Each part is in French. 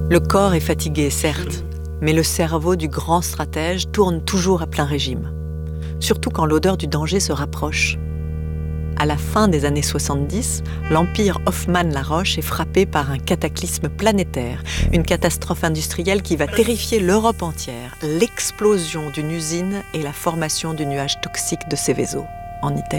Le corps est fatigué, certes, mais le cerveau du grand stratège tourne toujours à plein régime. Surtout quand l'odeur du danger se rapproche. À la fin des années 70, l'empire Hoffmann-La Roche est frappé par un cataclysme planétaire, une catastrophe industrielle qui va terrifier l'Europe entière, l'explosion d'une usine et la formation du nuage toxique de Seveso, en Italie.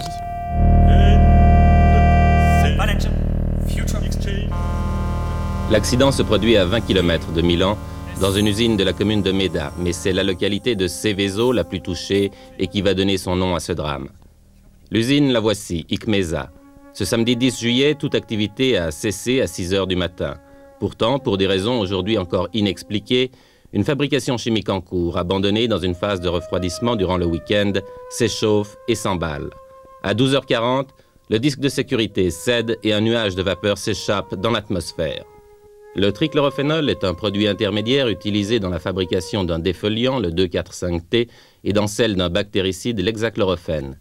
L'accident se produit à 20 km de Milan, dans une usine de la commune de Meda, mais c'est la localité de Seveso la plus touchée et qui va donner son nom à ce drame. L'usine, la voici, Icmesa. Ce samedi 10 juillet, toute activité a cessé à 6 heures du matin. Pourtant, pour des raisons aujourd'hui encore inexpliquées, une fabrication chimique en cours, abandonnée dans une phase de refroidissement durant le week-end, s'échauffe et s'emballe. À 12h40, le disque de sécurité cède et un nuage de vapeur s'échappe dans l'atmosphère. Le trichlorophénol est un produit intermédiaire utilisé dans la fabrication d'un défoliant, le 2,4,5-T, et dans celle d'un bactéricide, l'hexachlorophène.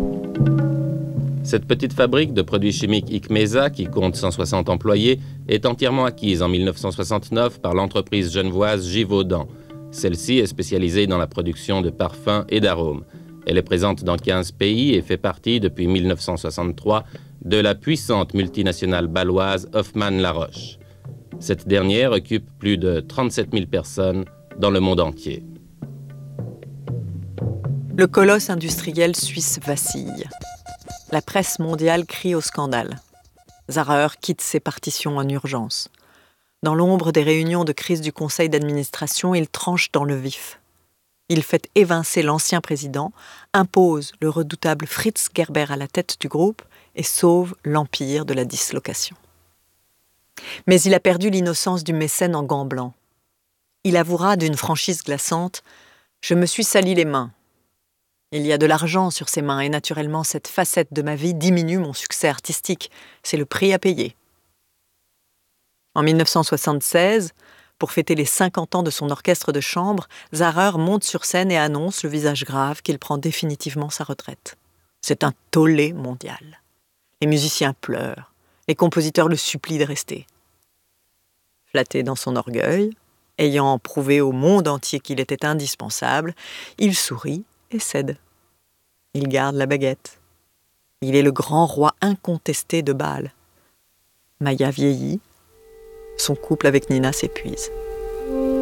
Cette petite fabrique de produits chimiques Icmesa, qui compte 160 employés, est entièrement acquise en 1969 par l'entreprise genevoise Givaudan. Celle-ci est spécialisée dans la production de parfums et d'arômes. Elle est présente dans 15 pays et fait partie, depuis 1963, de la puissante multinationale bâloise Hoffmann-La Roche. Cette dernière occupe plus de 37 000 personnes dans le monde entier. Le colosse industriel suisse vacille. La presse mondiale crie au scandale. Zahrer quitte ses partitions en urgence. Dans l'ombre des réunions de crise du conseil d'administration, il tranche dans le vif. Il fait évincer l'ancien président, impose le redoutable Fritz Gerber à la tête du groupe et sauve l'empire de la dislocation. Mais il a perdu l'innocence du mécène en gants blancs. Il avouera d'une franchise glaçante « Je me suis sali les mains ». Il y a de l'argent sur ses mains et naturellement cette facette de ma vie diminue mon succès artistique. C'est le prix à payer. En 1976, pour fêter les 50 ans de son orchestre de chambre, Zahrer monte sur scène et annonce le visage grave qu'il prend définitivement sa retraite. C'est un tollé mondial. Les musiciens pleurent. Les compositeurs le supplient de rester. Flatté dans son orgueil, ayant prouvé au monde entier qu'il était indispensable, il sourit et cède. Il garde la baguette. Il est le grand roi incontesté de Bâle. Maya vieillit. Son couple avec Nina s'épuise.